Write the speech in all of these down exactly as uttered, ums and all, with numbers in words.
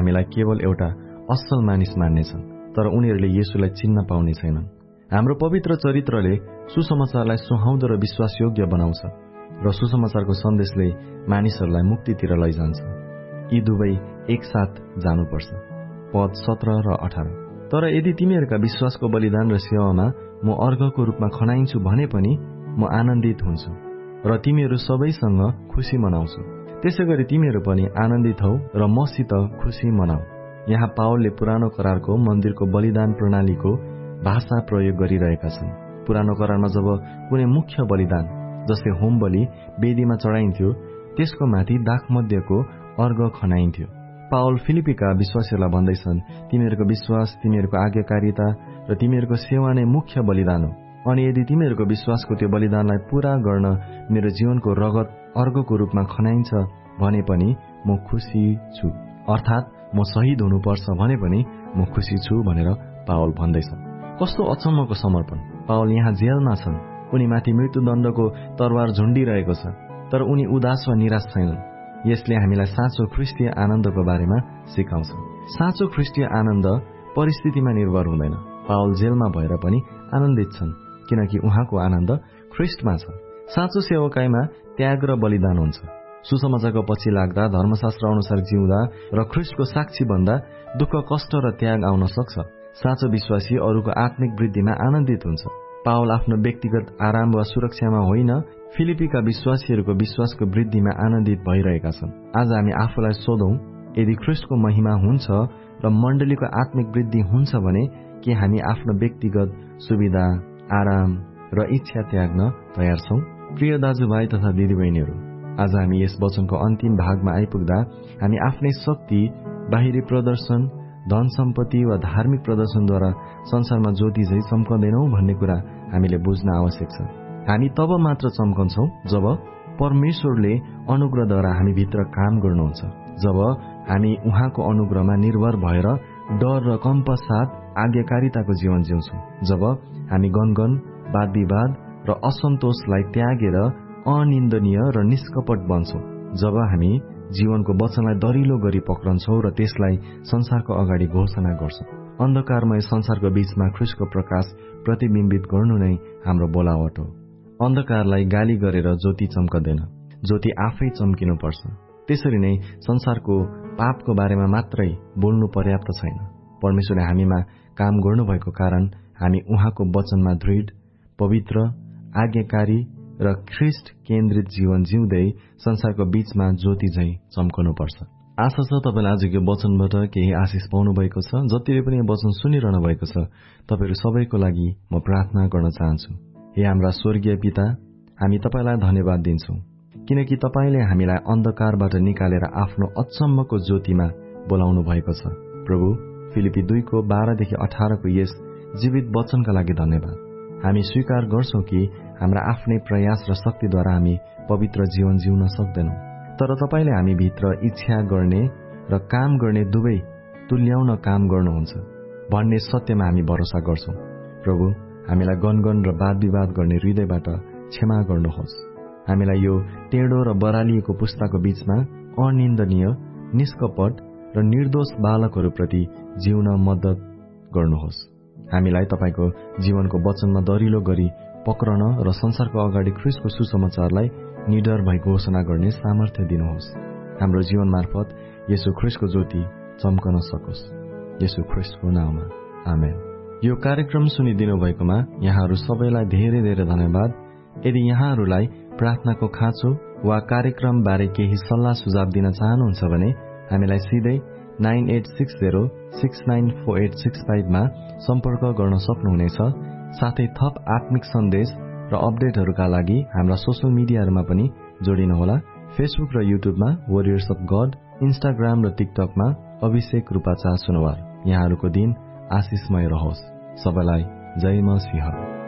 हामीलाई केवल एउटा असल मानिस मान्नेछन्, तर उनीहरूले येशूलाई चिन्न पाउने छैनन्। हाम्रो पवित्र चरित्रले सुसमाचारलाई सुहाउँदो र विश्वासयोग्य बनाउँछ र सुसमाचारको सन्देशले मानिसहरूलाई मुक्तितिर लैजान्छ। यी दुवै एकसाथ जानुपर्छ। पद सत्र र अठार। तर यदि तिमीहरूका विश्वासको बलिदान र सेवामा म अर्घको रूपमा खनाइन्छु भने पनि म आनन्दित हुन्छु र तिमीहरू सबैसँग खुसी मनाउँछु। त्यसै गरी तिमीहरू पनि आनन्दित हौ र मसित खुसी मनाऊ। यहाँ पावलले पुरानो करारको मन्दिरको बलिदान प्रणालीको भाषा प्रयोग गरिरहेका छन्। पुरानो करारमा जब कुनै मुख्य बलिदान जस्तै होम बलि वेदीमा चढाइन्थ्यो, त्यसको माथि दाखमध्यको अर्घ खनाइन्थ्यो। पावल फिलिपीका विश्वासीहरूलाई भन्दैछन्, तिमीहरूको विश्वास, तिमीहरूको आज्ञाकारिता र तिमीहरूको सेवा नै मुख्य बलिदान हो। अनि यदि तिमीहरूको विश्वासको त्यो बलिदानलाई पूरा गर्न मेरो जीवनको रगत अर्घको रूपमा खनाइन्छ भने पनि म खुसी छु। अर्थात् म शहीद हुनुपर्छ भने पनि म खुसी छु भनेर पावल भन्दैछन्। कस्तो अचम्मको समर्पण! पावल यहाँ जेलमा छन्, उनीमाथि मृत्युदण्डको तरवार झुन्डिरहेको छ, तर उनी उदास वा निराश छैनन्। यसले हामीलाई साँचो ख्रिस्टीय आनन्दको बारेमा सिकाउँछ। साँचो ख्रिस्टीय आनन्द परिस्थितिमा निर्भर हुँदैन। पावल जेलमा भएर पनि आनन्दित छन्, किनकि उहाँको आनन्द ख्रिस्टमा छ। साँचो सेवकाईमा त्याग र बलिदान हुन्छ। सुसमाचारको पछि लाग्दा, धर्मशास्त्र अनुसार जिउँदा र ख्रिस्टको साक्षी भन्दा दुःख, कष्ट र त्याग आउन सक्छ। साँचो विश्वासी अरूको आत्मिक वृद्धिमा आनन्दित हुन्छ। पावल आफ्नो व्यक्तिगत आराम वा सुरक्षामा होइन, फिलिपीका विश्वासीहरूको विश्वासको वृद्धिमा आनन्दित भइरहेका छन्। आज हामी आफूलाई सोधौं, यदि ख्रिस्टको महिमा हुन्छ र मण्डलीको आत्मिक वृद्धि हुन्छ भने के हामी आफ्नो व्यक्तिगत सुविधा, आराम र इच्छा त्याग्न तयार छौं? प्रिय दाजुभाइ तथा दिदीबहिनीहरू, आज हामी यस वचनको अन्तिम भागमा आइपुग्दा हामी आफ्नै शक्ति, बाहिरी प्रदर्शन, धन सम्पत्ति वा धार्मिक प्रदर्शनद्वारा संसारमा ज्योति झै चम्कँदैनौं भन्ने कुरा हामीले बुझ्न आवश्यक छ। हामी तब मात्र चम्कन्छौं जब परमेश्वरले अनुग्रहद्वारा हामी भित्र काम गर्नुहुन्छ, जब हामी उहाँको अनुग्रहमा निर्भर भएर डर र कम्प साथ आज्ञाकारिताको जीवन जिउँछौं, जब हामी गनगन, वाद विवाद र असन्तोषलाई त्यागेर अनिन्दनीय र निष्कपट बन्छौं, जब हामी जीवनको वचनलाई दरिलो गरी पक्रन्छौं र त्यसलाई संसारको अगाडि घोषणा गर्छौं। अन्धकारमय संसारको बीचमा ख्रिस्टको प्रकाश प्रतिबिम्बित गर्नु नै हाम्रो बोलावट हो। अन्धकारलाई गाली गरेर ज्योति चम्कदैन, ज्योति आफै चम्किनुपर्छ। त्यसरी नै संसारको पापको बारेमा मात्रै बोल्नु पर्याप्त छैन। परमेश्वरले हामीमा काम गर्नुभएको कारण हामी उहाँको वचनमा दृढ, पवित्र, आज्ञाकारी र ख्रिस्ट केन्द्रित जीवन जिउँदै संसारको बीचमा ज्योति झै चम्कनुपर्छ। आशा छ तपाईले आजको वचनबाट केही आशिष पाउनु भएको छ। जतिले पनि यो वचन सुनिरहनु भएको छ, तपाईहरु सबैको लागि म प्रार्थना गर्न चाहन्छु। हे हाम्रा स्वर्गीय पिता, हामी तपाईलाई धन्यवाद दिन्छौं, किनकि तपाईले हामीलाई अन्धकारबाट निकालेर आफ्नो अचम्मको ज्योतिमा बोलाउनु भएको छ। प्रभु, फिलिपी दुई को बाह्र देखि अठार को यस जीवित वचनका लागि धन्यवाद। हामी स्वीकार गर्छौं कि हाम्रा आफ्नै प्रयास र शक्तिद्वारा हामी पवित्र जीवन जिउन सक्दैनौं, तर तपाईले हामी भित्र इच्छा गर्ने र काम गर्ने दुवै तुल्याउन काम गर्नुहुन्छ भन्ने सत्यमा हामी भरोसा गर्छौं। प्रभु, हामीलाई गनगन र वाद विवाद गर्ने हृदयबाट क्षमा गर्नुहोस्। हामीलाई यो टेढो र बरालिएको पुस्ताको बीचमा अनिन्दनीय, निष्कपट र निर्दोष बालकहरूप्रति जिउन मद्दत गर्नुहोस्। हामीलाई तपाईको जीवनको वचनमा दरिलो गरी पक्रन र संसारको अगाडि ख्रिस्टको सुसमाचारलाई निडर भई घोषणा गर्ने सामर्थ्य दिनुहोस्। हाम्रो जीवन मार्फत येशू ख्रिस्टको ज्योति चम्कन सकोस्। येशू ख्रिस्टको नाममा आमेन। यो कार्यक्रम सुनिदिनु भएकोमा यहाँहरू सबैलाई धेरै धेरै धन्यवाद। यदि यहाँहरूलाई प्रार्थनाको खाँचो वा कार्यक्रम बारे केही सल्लाह सुझाव दिन चाहनुहुन्छ भने हामीलाई सिधै nine at six zero six nine four at six five मा सम्पर्क गर्न सक्नुहुनेछ। साथै थप आत्मिक सन्देश र अपडेटहरूका लागि हाम्रा सोशल मिडियाहरूमा पनि जोडिनुहोला। फेसबुक र युट्युबमा वरियर्स अफ गड, इन्स्टाग्राम र टिकटकमा अभिषेक रूपाचार सुनवार। यहाँहरूको दिन आशिषमय रहोस्। सबैलाई जय मसीह।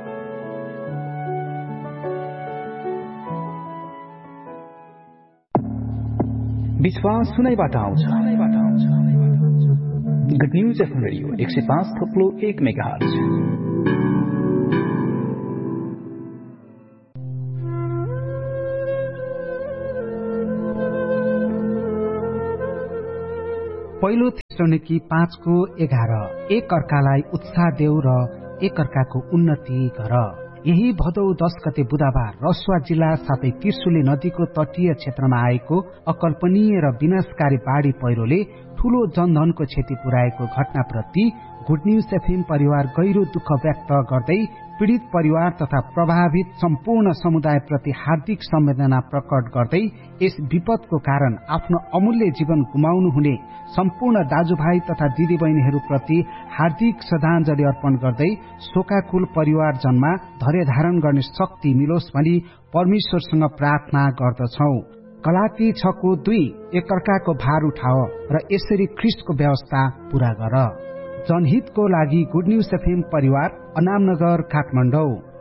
विश्वास सुनाइबाट आउँछ। गुड न्यूज एफएम रेडियो एक सय पाँच थप्लो एक मेगाहर्ज। पहिलो तेसलोनिकी पाँचको एघार एक अर्कालाई उत्साह देऊ र एक अर्काको उन्नति गर। यही भदौ दस गते बुधबार रसुवा जिल्ला साथै त्रिशुली नदीको तटीय क्षेत्रमा आएको अकल्पनीय र विनाशकारी बाढ़ी पहिरोले ठूलो जनधनको क्षति पुर्याएको घटनाप्रति गुड न्यूज एफएम परिवार गहिरो दुःख व्यक्त गर्दै पीड़ित परिवार तथा प्रभावित सम्पूर्ण समुदाय प्रति हार्दिक संवेदना प्रकट गर्दै यस विपदको कारण आफ्नो अमूल्य जीवन गुमाउनु हुने सम्पूर्ण दाजुभाइ तथा दिदीबहिनीहरू प्रति हार्दिक श्रद्धाञ्जली अर्पण गर्दै शोकाकुल परिवारजनमा धैर्य धारण गर्ने शक्ति मिलोस् भनी परमेश्वरसँग प्रार्थना गर्दछौ। गलाती छको दुई एकअर्काको भार उठाओ र यसरी ख्रिस्टको व्यवस्था पूरा गर। जनहितको लागि गुड न्यूज एफएम परिवार अनामनगर काठमाडौँ।